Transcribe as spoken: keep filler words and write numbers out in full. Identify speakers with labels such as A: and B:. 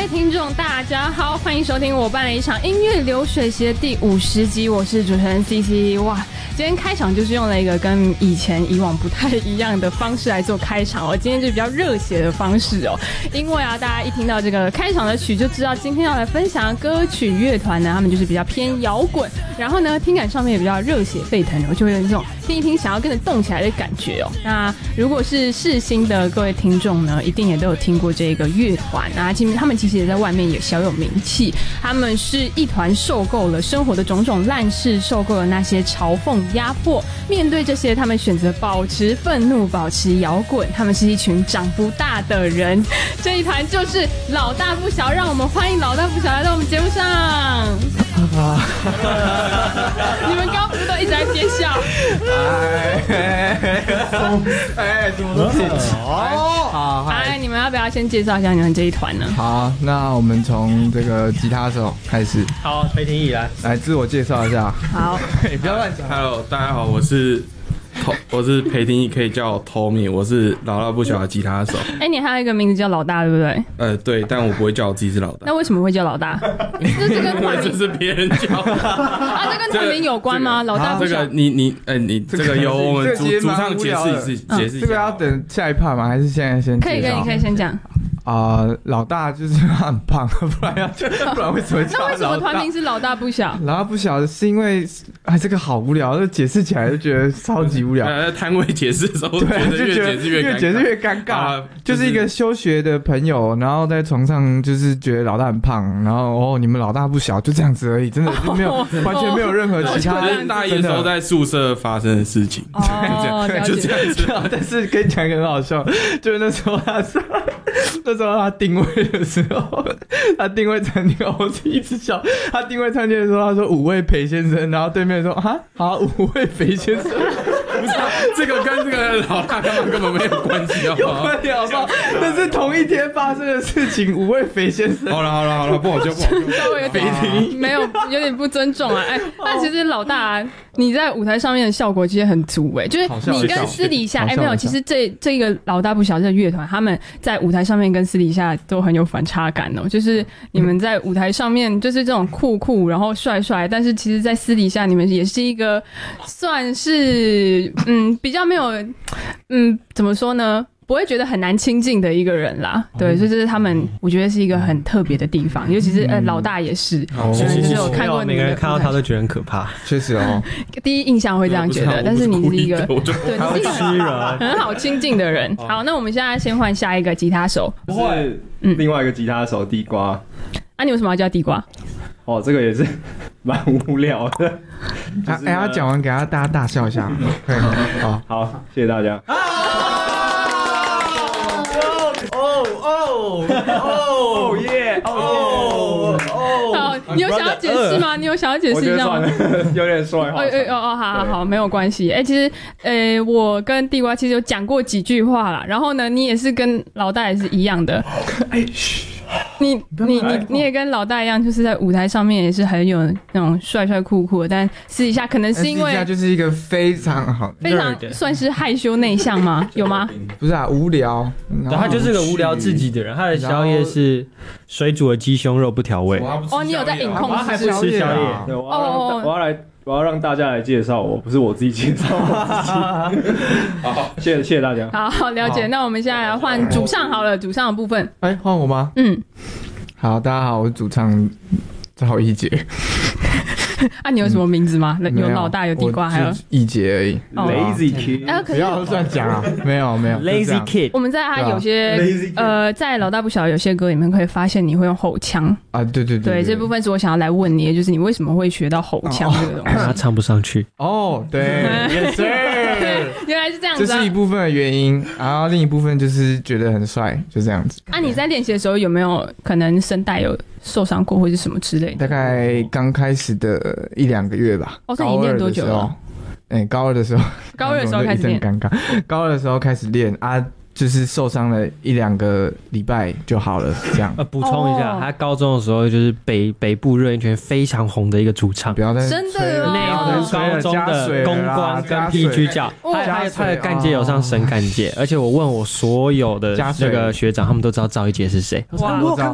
A: 位听众大家好，欢迎收听我办了一场音乐流水席的第五十集，我是主持人 C C。 哇，今天开场就是用了一个跟以前以往不太一样的方式来做开场哦，今天就比较热血的方式哦，因为啊大家一听到这个开场的曲就知道今天要来分享的歌曲乐团呢，他们就是比较偏摇滚，然后呢听感上面也比较热血沸腾，我就会有这种听一听想要跟着动起来的感觉哦。那如果是世新的各位听众呢，一定也都有听过这个乐团啊，其实他们其实也在外面也小有名气，他们是一团受够了生活的种种烂事，受够了那些嘲讽压迫，面对这些他们选择保持愤怒，保持摇滚，他们是一群长不大的人，这一团就是老大不小，让我们欢迎老大不小来到我们节目上。你们刚刚不是都一直在憋笑？
B: 哎，怎么都自己哦？好，
A: 哎，你们要不要先介绍一下你们这一团呢？
B: 好，那我们从这个吉他手开始。
C: 好，裴廷义来，
B: 来自我介绍一下。
A: 好，
B: 你不要乱讲。
D: Hello， 大家好，我是我是裴廷义，可以叫我 Tommy， 我是老大不小的吉他手。
A: 哎、欸，你还有一个名字叫老大，对不对？
D: 呃，对，但我不会叫我自己是老大。
A: 那为什么会叫老大？这是跟团名，
D: 这是别人叫
A: 啊，这跟团名有关吗？这个、老大不小。
D: 这个你你哎、欸，你这个由我们主主唱解释一次，解释一下。
B: 这个要等下一趴吗？还是现在先？
A: 可以，可以，你可以先讲。
B: 啊、呃，老大就是他很胖，不然要不然为什么叫老大？
A: 那为什么团名是老大不小？
B: 老大不小是因为哎，这个好无聊，就解释起来就觉得超级无聊。
D: 在摊位解释的时候，
B: 对，
D: 觉得越解释越
B: 越解释越尴尬、啊就是。就是一个休学的朋友，然后在床上就是觉得老大很胖，然后哦，你们老大不小，就这样子而已，真的就没有、哦、完全没有任何其他。
D: 就是大一的时候在宿舍发生的事情，
A: 哦，
D: 就这样子。
B: 但是跟你讲一个很好笑，就是那时候他说，那时候他定位的时候，他定位餐厅，我是一直笑。他定位餐厅的时候，他说五位裴先生，然后对面说啊，好五位裴先生，
D: 不是、啊、这个跟这个老大根本根本没有关系，好不好？
B: 有关系好不好？那是同一天发生的事情，五位裴先生。
D: 好了好了好了，不好笑不好笑，
A: 稍微有点没有有点不尊重啊！哎、欸，但其实老大、啊、你在舞台上面的效果其实很足哎、欸，就是你跟私底下哎、欸、没有，其实这这个老大不小这个乐团，他们在舞台上面跟私底下都很有反差感哦。就是你们在舞台上面就是这种酷酷，然后帅帅，但是其实在私底下你们也是一个算是嗯比较没有嗯怎么说呢？不会觉得很难亲近的一个人啦，对，所以这是他们，我觉得是一个很特别的地方，尤其是呃老大也是，
C: 哦、
A: 就是有看过
C: 每个人看到他都觉得很可怕，
B: 确实哦，
A: 第一印象会这样觉得，但是你是一个，对，
C: 你是一个
A: 很好亲近的人。好，那我们现在先换下一个吉他手，
E: 不会，嗯，另外一个吉他手地瓜，
A: 啊，你为什么要叫地瓜？
E: 哦，这个也是蛮无聊的。
B: 他哎、就是，他讲完给他大家大笑一下，可以吗？好，
E: 好，谢谢大家。
C: 哦哦哦耶哦哦！
A: 好，你有想要解释吗？你有想要解释一下吗？
E: 有点帅。
A: 哦哦哦，好好好，没有关系。哎、欸，其实，呃，我跟地瓜其实有讲过几句话啦。然后呢，你也是跟老大也是一样的。哎，嘘。你你你你也跟老大一样，就是在舞台上面也是很有那种帅帅酷酷的，但私底下可能是因为私底
B: 下就是一个非常好、
A: 非常算是害羞内向吗？有吗？
B: 不是啊，无聊。
C: 对，他就是个无聊自己的人。他的宵夜是水煮的鸡胸肉不调味。
A: 哦，你有在饮控
C: 是不是？吃宵夜。
E: 对，我要让我要来。我要让大家来介绍我，不是我自己介绍我自己。好，谢谢谢谢大家。
A: 好，了解。那我们现在来换主唱好了，主唱的部分。
B: 哎、欸，换我吗？嗯。好，大家好，我是主唱赵一杰。
A: 啊，你有什么名字吗？嗯、有老大，有地瓜，还有
B: 一杰而已。
E: 哦、Lazy Kid，、
A: 啊、
B: 不要乱讲啊！没有没有
C: ，Lazy Kid。
A: 我们在他有些、啊、呃，在老大不小有些歌里面可以发现你会用吼腔
B: 啊，对对 对, 对,
A: 对，这部分是我想要来问你的，就是你为什么会学到吼腔这个东西？
C: 他唱不上去。
B: 哦，对，也是，
A: 原来是这样子、啊，
B: 这是一部分的原因，然后另一部分就是觉得很帅，就这样子。
A: 啊，你在练习的时候有没有可能声带有受伤过或者什么之类的？
B: 大概刚开始的一两个月吧。
A: 哦，那你练多久了？
B: 哎、欸，高二的时候，
A: 高二的时候开始练，
B: 尴尬。高二的时候开始练啊，就是受伤了一两个礼拜就好了，这样。
C: 呃，补充一下，哦、他高中的时候就是北北部热音圈非常红的一个主唱，
B: 不要再
A: 真的
C: 内湖高中的公关跟 P G 教，他他的干届有上省干届，而且我问我所有的那个学长，他们都知道赵一杰是谁。
B: 哇，我看